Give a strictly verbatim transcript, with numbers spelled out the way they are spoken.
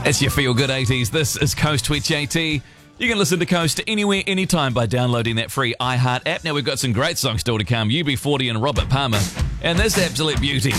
It's your Feel Good eighties. This is Coast Twitch AT. You can listen to Coast anywhere, anytime by downloading that free iHeart app. Now we've got some great songs still to come. U B forty and Robert Palmer. And this absolute beauty.